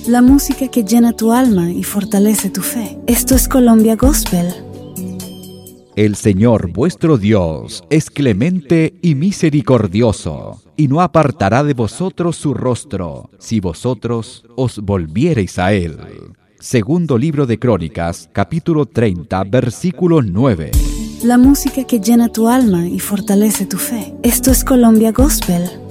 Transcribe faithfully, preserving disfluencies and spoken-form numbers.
la música que llena tu alma y fortalece tu fe. Esto es Colombia Gospel. El Señor vuestro Dios es clemente y misericordioso, y no apartará de vosotros su rostro, si vosotros os volviereis a Él. Segundo libro de Crónicas, capítulo treinta, versículo nueve. La música que llena tu alma y fortalece tu fe. Esto es Colombia Gospel.